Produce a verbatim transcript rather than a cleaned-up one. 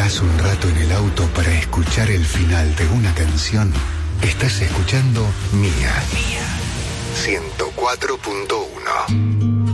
parás un rato en el auto para escuchar el final de una canción, estás escuchando Mía. Mía. ciento cuatro punto uno.